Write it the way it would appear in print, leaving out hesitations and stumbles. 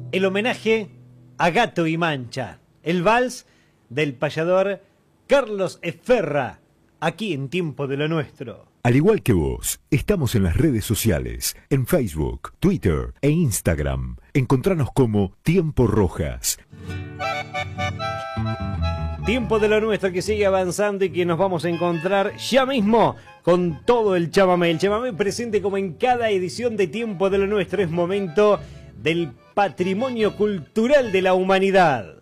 el homenaje a Gato y Mancha, el vals del payador Carlos Esferra, aquí en Tiempo de lo Nuestro. Al igual que vos, estamos en las redes sociales, en Facebook, Twitter e Instagram. Encontranos como Tiempo Rojas. Tiempo de lo Nuestro que sigue avanzando y que nos vamos a encontrar ya mismo con todo el chamamé. El chamamé presente como en cada edición de Tiempo de lo Nuestro. Es momento del patrimonio cultural de la humanidad.